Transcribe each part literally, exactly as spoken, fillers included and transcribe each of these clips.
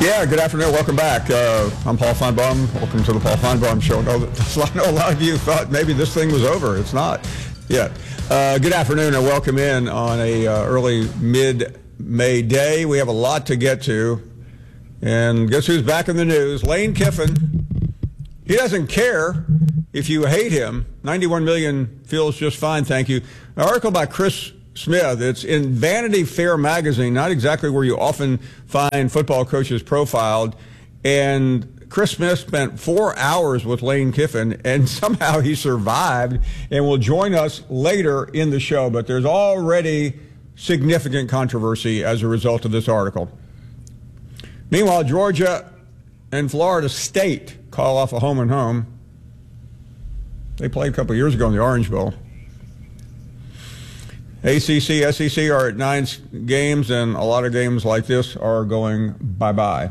Yeah, good afternoon. Welcome back. Uh, I'm Paul Feinbaum. Welcome to the Paul Feinbaum Show. I know a lot of you thought maybe this thing was over. It's not yet. Uh, good afternoon and welcome in on a uh, early mid-May day. We have a lot to get to. And guess who's back in the news? Lane Kiffin. He doesn't care if you hate him. ninety-one million feels just fine, thank you. An article by Chris Smith. It's in Vanity Fair magazine, not exactly where you often find football coaches profiled. And Chris Smith spent four hours with Lane Kiffin, and somehow he survived and will join us later in the show. But there's already significant controversy as a result of this article. Meanwhile, Georgia and Florida State call off a home and home. They played a couple of years ago in the Orange Bowl. A C C, S E C are at nine games, and a lot of games like this are going bye-bye.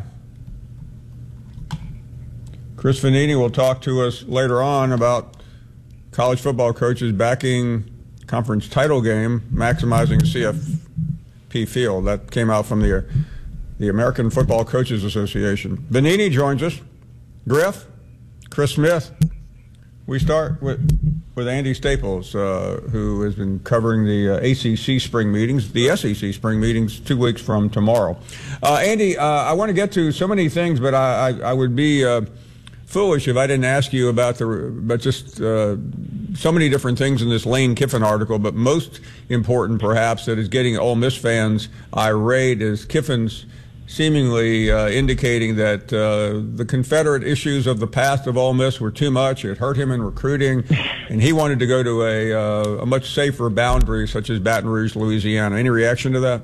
Chris Vannini will talk to us later on about college football coaches backing conference title game, maximizing C F P field. That came out from the, the American Football Coaches Association. Vannini joins us. Griff, Chris Smith. We start with with Andy Staples, uh, who has been covering the uh, A C C spring meetings, the S E C spring meetings, two weeks from tomorrow. Uh, Andy, uh, I want to get to so many things, but I, I, I would be uh, foolish if I didn't ask you about the, but just uh, so many different things in this Lane Kiffin article. But most important, perhaps, that is getting Ole Miss fans irate is Kiffin's seemingly uh, indicating that uh, the Confederate issues of the past of Ole Miss were too much. It hurt him in recruiting, and he wanted to go to a, uh, a much safer boundary, such as Baton Rouge, Louisiana. Any reaction to that?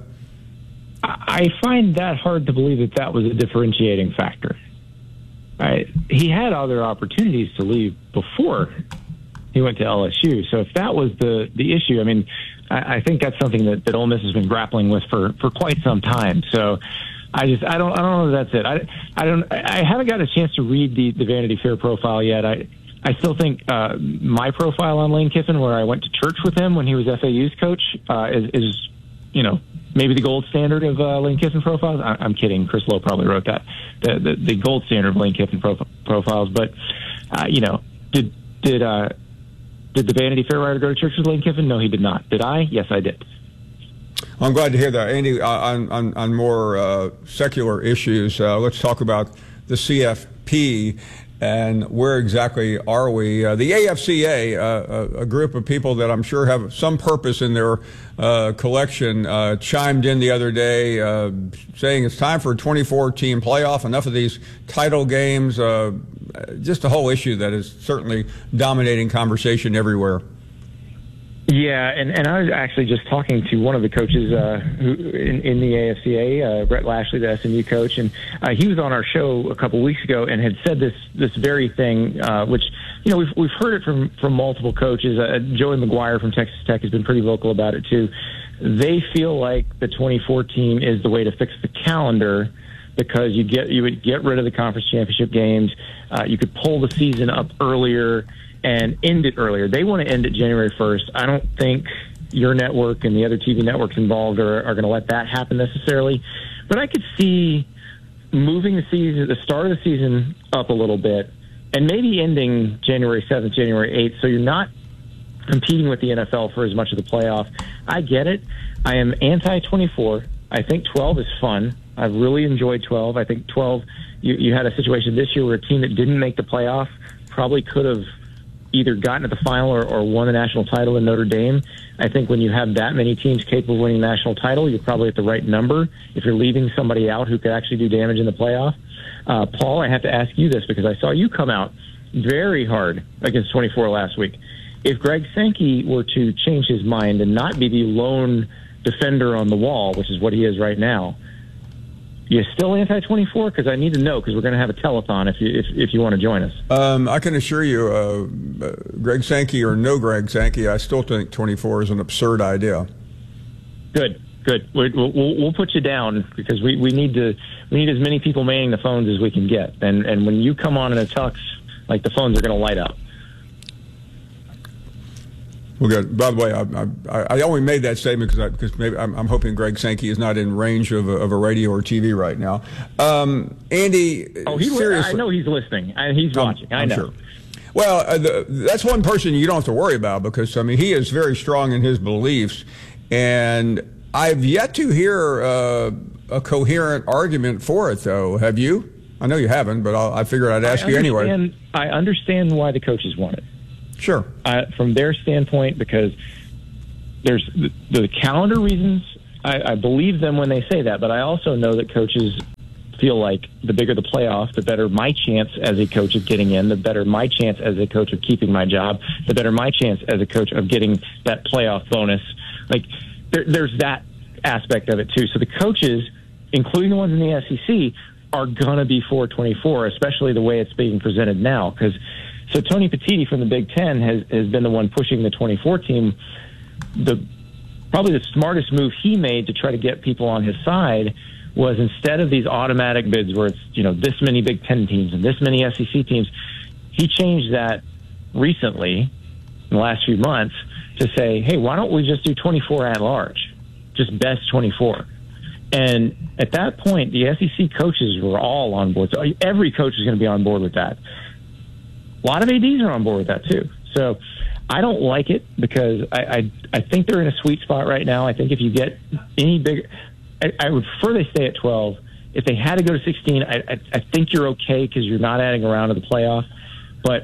I find that hard to believe that that was a differentiating factor. Right? He had other opportunities to leave before he went to L S U. So if that was the, the issue, I mean, I, I think that's something that, that Ole Miss has been grappling with for, for quite some time. So I just, I don't, I don't know if that's it. I, I don't, I haven't got a chance to read the, the Vanity Fair profile yet. I, I still think uh, my profile on Lane Kiffin, where I went to church with him when he was F A U's coach, uh, is, is, you know, maybe the gold standard of uh, Lane Kiffin profiles. I, I'm kidding. Chris Lowe probably wrote that, the, the, the gold standard of Lane Kiffin prof- profiles. But, uh, you know, did, did, uh, did the Vanity Fair writer go to church with Lane Kiffin? No, he did not. Did I? Yes, I did. I'm glad to hear that. Andy, on, on, on more uh, secular issues, uh, let's talk about the C F P and where exactly are we? Uh, the A F C A, uh, a, a group of people that I'm sure have some purpose in their uh, collection, uh, chimed in the other day uh, saying it's time for a twenty-four team playoff, enough of these title games, uh, just a whole issue that is certainly dominating conversation everywhere. Yeah, and, and I was actually just talking to one of the coaches uh, who in, in the A F C A, uh, Brett Lashley, the S M U coach, and uh, he was on our show a couple weeks ago and had said this this very thing, uh, which you know we've we've heard it from from multiple coaches. Uh, Joey McGuire from Texas Tech has been pretty vocal about it too. They feel like the twenty-four team is the way to fix the calendar because you get you would get rid of the conference championship games, uh, you could pull the season up earlier and end it earlier. They want to end it January first. I don't think your network and the other T V networks involved are, are going to let that happen necessarily. But I could see moving the season, the start of the season up a little bit, and maybe ending January seventh, January eighth, so you're not competing with the N F L for as much of the playoff. I get it. I am anti twenty-four. I think twelve is fun. I've really enjoyed twelve. I think twelve, you, you had a situation this year where a team that didn't make the playoff probably could have either gotten to the final or, or won the national title in Notre Dame. I think when you have that many teams capable of winning the national title, you're probably at the right number. If you're leaving somebody out who could actually do damage in the playoff, uh, Paul, I have to ask you this because I saw you come out very hard against twenty-four last week. If Greg Sankey were to change his mind and not be the lone defender on the wall, which is what he is right now, you still anti twenty-four? Because I need to know, because we're going to have a telethon if you if, if you want to join us. Um, I can assure you, uh, uh, Greg Sankey or no Greg Sankey, I still think twenty-four is an absurd idea. Good, good. We'll, we'll, we'll put you down because we, we need to we need as many people manning the phones as we can get. And and when you come on in a tux, like the phones are going to light up. Well, good. By the way, I, I, I only made that statement because I, because maybe I'm, I'm hoping Greg Sankey is not in range of a, of a radio or T V right now. Um, Andy, oh, he, seriously, I know he's listening. I, he's watching. I I'm know. Sure. Well, uh, the, that's one person you don't have to worry about because I mean he is very strong in his beliefs, and I've yet to hear uh, a coherent argument for it. Though, have you? I know you haven't, but I'll, I figured I'd ask you anyway. I understand why the coaches want it. Sure. Uh, from their standpoint, because there's the, the calendar reasons. I, I believe them when they say that, but I also know that coaches feel like the bigger the playoff, the better my chance as a coach of getting in, the better my chance as a coach of keeping my job, the better my chance as a coach of getting that playoff bonus. Like there, there's that aspect of it too. So the coaches, including the ones in the S E C, are going to be four twenty-four, especially the way it's being presented now. Because so Tony Petitti from the Big Ten has, has been the one pushing the twenty-four team. The probably the smartest move he made to try to get people on his side was instead of these automatic bids where it's, you know, this many Big Ten teams and this many S E C teams, he changed that recently in the last few months to say, hey, why don't we just do twenty-four at large, just best twenty-four. And at that point, the S E C coaches were all on board. So every coach is going to be on board with that. A lot of A Ds are on board with that too. So I don't like it because I, I, I think they're in a sweet spot right now. I think if you get any bigger, I, I would prefer they stay at twelve. If they had to go to sixteen, I, I, I think you're okay because you're not adding around to the playoff. But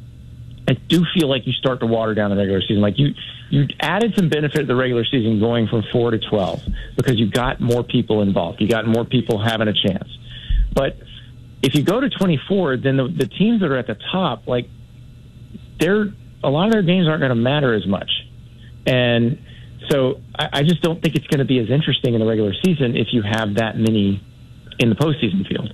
I do feel like you start to water down the regular season. Like you, you added some benefit to the regular season going from four to twelve because you got more people involved. You got more people having a chance. But if you go to twenty-four, then the, the teams that are at the top, like they're a lot of their games aren't going to matter as much. And so I, I just don't think it's going to be as interesting in the regular season if you have that many in the postseason field.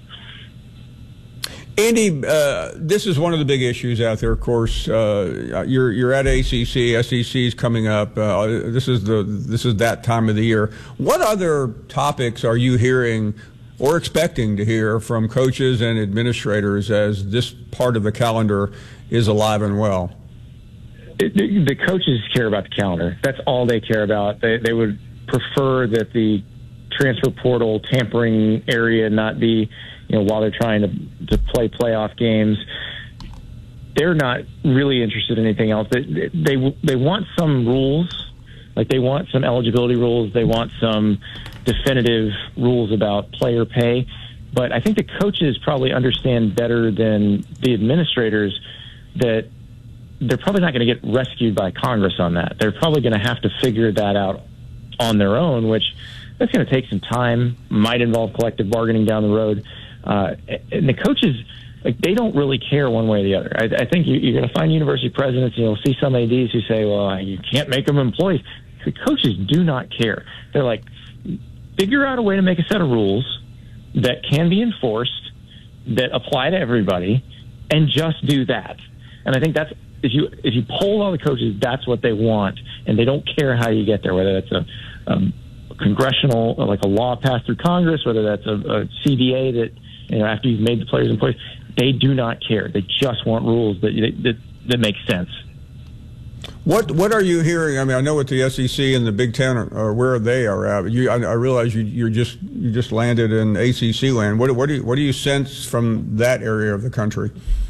Andy, uh, this is one of the big issues out there. Of course, uh, you're you're at A C C. S E C is coming up. Uh, this is the this is that time of the year. What other topics are you hearing or expecting to hear from coaches and administrators as this part of the calendar is alive and well? The, the coaches care about the calendar. That's all they care about. They, they would prefer that the transfer portal tampering area not be, you know, while they're trying to to play playoff games. They're not really interested in anything else. They, they they want some rules, like they want some eligibility rules. They want some definitive rules about player pay. But I think the coaches probably understand better than the administrators that they're probably not going to get rescued by Congress on that. They're probably going to have to figure that out on their own, which that's going to take some time, might involve collective bargaining down the road. Uh, and the coaches, like, they don't really care one way or the other. I, I think you, you're going to find university presidents, you'll see some A Ds who say, well, you can't make them employees. The coaches do not care. They're like, figure out a way to make a set of rules that can be enforced, that apply to everybody, and just do that. And I think that's, if you if you poll all the coaches, that's what they want, and they don't care how you get there, whether that's a, a congressional, like a law passed through Congress, whether that's a, a C B A that, you know, after you've made the players employees, they do not care. They just want rules that that, that make sense. What what are you hearing? I mean, I know what the S E C and the Big Ten are, or where they are at. You, I, I realize you you're just you just landed in A C C land. What what do you, what do you sense from that area of the country?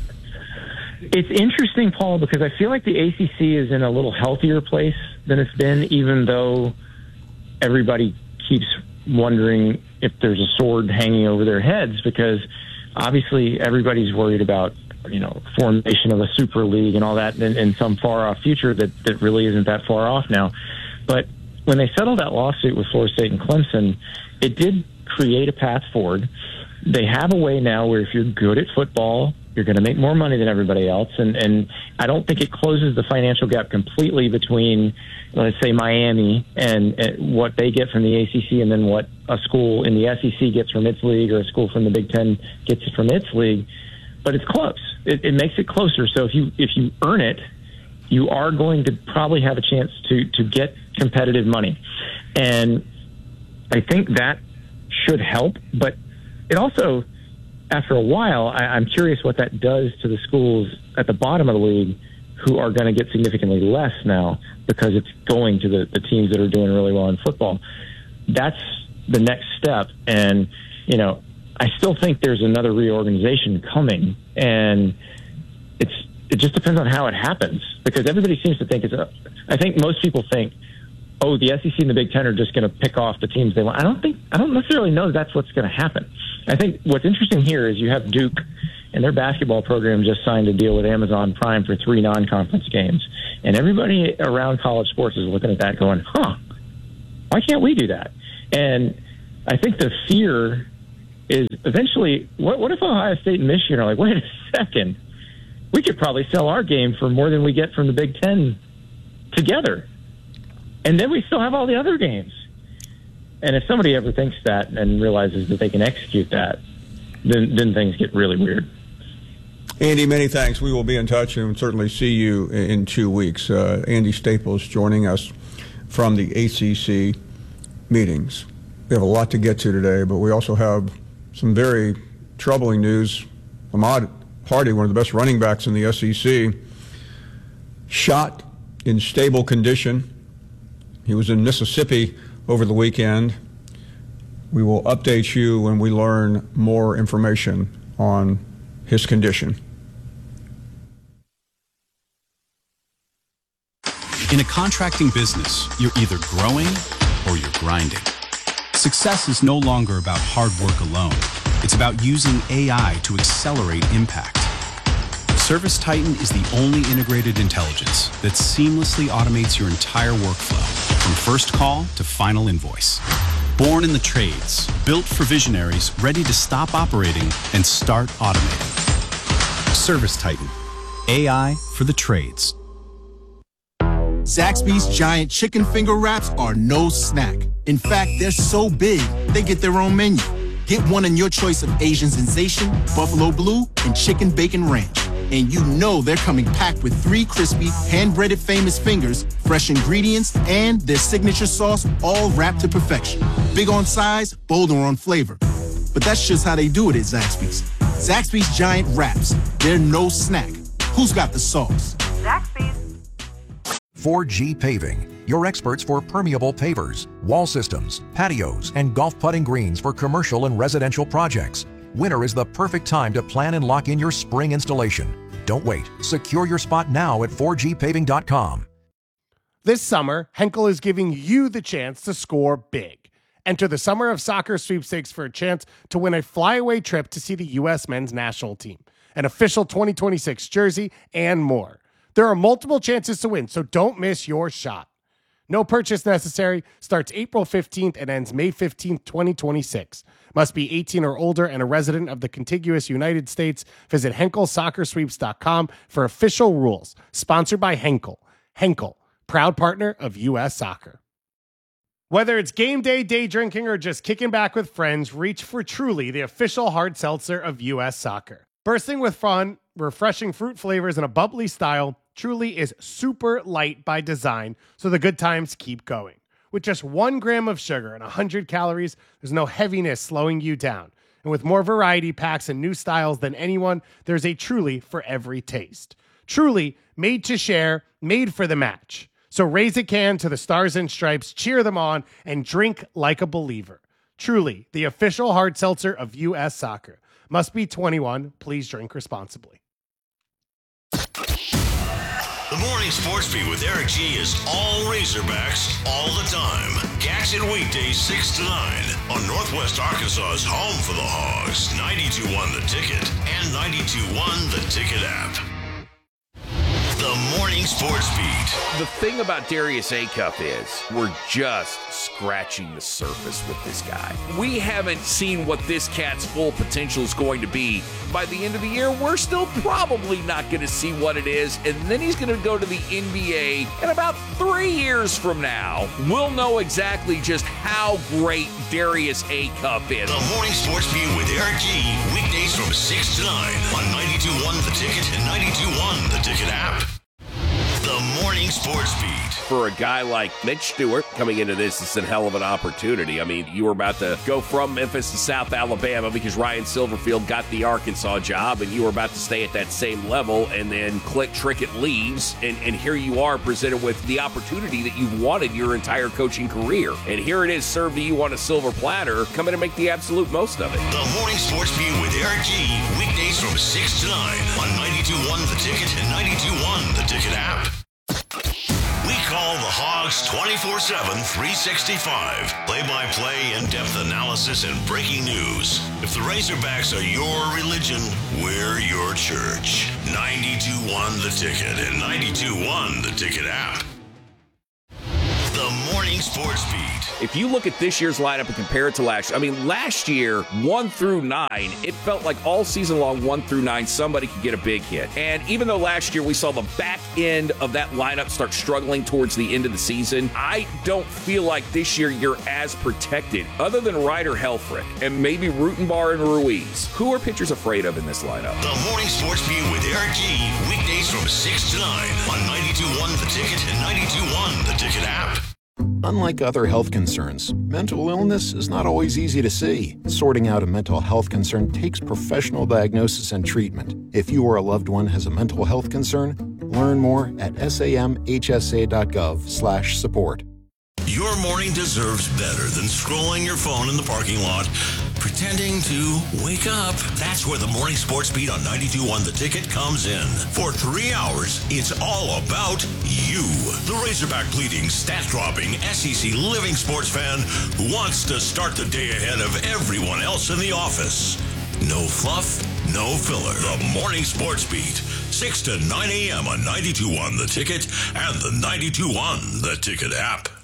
It's interesting, Paul, because I feel like the A C C is in a little healthier place than it's been, even though everybody keeps wondering if there's a sword hanging over their heads, because obviously everybody's worried about, you know, formation of a super league and all that in, in some far off future that, that really isn't that far off now. But when they settled that lawsuit with Florida State and Clemson, it did create a path forward. They have a way now where if you're good at football, you're going to make more money than everybody else. And, and I don't think it closes the financial gap completely between, let's say, Miami and, and what they get from the A C C and then what a school in the S E C gets from its league or a school from the Big Ten gets from its league. But it's close. It, it makes it closer. So if you if you earn it, you are going to probably have a chance to, to get competitive money. And I think that should help. But it also, after a while, I, I'm curious what that does to the schools at the bottom of the league who are going to get significantly less now because it's going to the, the teams that are doing really well in football. That's the next step. And, you know, I still think there's another reorganization coming, and it's it just depends on how it happens, because everybody seems to think it's a, I think most people think, oh, the S E C and the Big Ten are just going to pick off the teams they want. I don't think, I don't necessarily know that's what's going to happen. I think what's interesting here is you have Duke, and their basketball program just signed a deal with Amazon Prime for three non-conference games. And everybody around college sports is looking at that going, huh, why can't we do that? And I think the fear is eventually, what, what if Ohio State and Michigan are like, wait a second, we could probably sell our game for more than we get from the Big Ten together. And then we still have all the other games. And if somebody ever thinks that and realizes that they can execute that, then, then things get really weird. Andy, many thanks. We will be in touch and certainly see you in two weeks. Uh, Andy Staples joining us from the A C C meetings. We have a lot to get to today, but we also have some very troubling news. Ahmad Hardy, one of the best running backs in the S E C, shot in stable condition. He was in Mississippi over the weekend. We will update you when we learn more information on his condition. In a contracting business, you're either growing or you're grinding. Success is no longer about hard work alone. It's about using A I to accelerate impact. ServiceTitan is the only integrated intelligence that seamlessly automates your entire workflow, from first call to final invoice. Born in the trades, built for visionaries ready to stop operating and start automating. ServiceTitan, A I for the trades. Zaxby's giant chicken finger wraps are no snack. In fact, they're so big, they get their own menu. Get one in your choice of Asian sensation, buffalo blue, and chicken bacon ranch. And you know they're coming packed with three crispy, hand-breaded famous fingers, fresh ingredients, and their signature sauce, all wrapped to perfection. Big on size, bolder on flavor. But that's just how they do it at Zaxby's. Zaxby's giant wraps. They're no snack. Who's got the sauce? Zaxby's. four G Paving, your experts for permeable pavers, wall systems, patios, and golf putting greens for commercial and residential projects. Winter is the perfect time to plan and lock in your spring installation. Don't wait. Secure your spot now at four G paving dot com. This summer, Henkel is giving you the chance to score big. Enter the Summer of Soccer sweepstakes for a chance to win a flyaway trip to see the U S men's national team, an official twenty twenty-six jersey, and more. There are multiple chances to win, so don't miss your shot. No purchase necessary. Starts April fifteenth and ends May fifteenth, twenty twenty-six. Must be eighteen or older and a resident of the contiguous United States. Visit Henkel Soccer Sweeps dot com for official rules. Sponsored by Henkel. Henkel, proud partner of U S Soccer. Whether it's game day, day drinking, or just kicking back with friends, reach for Truly, the official hard seltzer of U S Soccer. Bursting with fun, refreshing fruit flavors, and a bubbly style, Truly is super light by design, so the good times keep going. With just one gram of sugar and one hundred calories, there's no heaviness slowing you down. And with more variety packs and new styles than anyone, there's a Truly for every taste. Truly, made to share, made for the match. So raise a can to the Stars and Stripes, cheer them on, and drink like a believer. Truly, the official hard seltzer of U S Soccer. Must be twenty-one. Please drink responsibly. The Morning Sports Beat with Eric G is all Razorbacks all the time. Catch it weekdays six to nine on Northwest Arkansas's home for the Hogs, ninety-two point one The Ticket and ninety-two point one The Ticket app. The Morning Sports Beat. The thing about Darius Acuff is we're just scratching the surface with this guy. We haven't seen what this cat's full potential is going to be. By the end of the year, we're still probably not going to see what it is, and then he's going to go to the N B A, and about three years from now, we'll know exactly just how great Darius Acuff is. The Morning Sports Beat with Eric G. Weekdays from six to nine on ninety-two point one The Ticket and ninety-two point one The Ticket app. The The Morning Sports Beat. For a guy like Mitch Stewart coming into this, it's a hell of an opportunity. I mean, you were about to go from Memphis to South Alabama because Ryan Silverfield got the Arkansas job, and you were about to stay at that same level, and then Click Trickett leaves, and, and here you are presented with the opportunity that you've wanted your entire coaching career. And here it is served to you on a silver platter. Come in and make the absolute most of it. The Morning Sports Beat with Eric G. Weekdays from six to nine on ninety-two point one The Ticket and ninety-two point one The Ticket app. We call the Hogs twenty-four seven, three sixty-five. Play-by-play, in-depth analysis, and breaking news. If the Razorbacks are your religion, we're your church. ninety-two point one The Ticket and ninety-two point one The Ticket app. The Morning Sports Beat. If you look at this year's lineup and compare it to last year, I mean, last year, one through nine, it felt like all season long, one through nine, somebody could get a big hit. And even though last year we saw the back end of that lineup start struggling towards the end of the season, I don't feel like this year you're as protected, other than Ryder Helfrich and maybe Rutenbar and Ruiz. Who are pitchers afraid of in this lineup? The Morning Sports Beat with Eric G. Weekdays from six to nine on ninety-two point one The Ticket and ninety-two point one The Ticket app. Unlike other health concerns, mental illness is not always easy to see. Sorting out a mental health concern takes professional diagnosis and treatment. If you or a loved one has a mental health concern, learn more at samhsa.gov slash support. Your morning deserves better than scrolling your phone in the parking lot, pretending to wake up. That's where the Morning Sports Beat on ninety-two point one The Ticket comes in. For three hours, it's all about you. The Razorback bleeding, stat-dropping, S E C living sports fan who wants to start the day ahead of everyone else in the office. No fluff, no filler. The Morning Sports Beat, six to nine a.m. on ninety-two point one The Ticket and the ninety-two point one The Ticket app.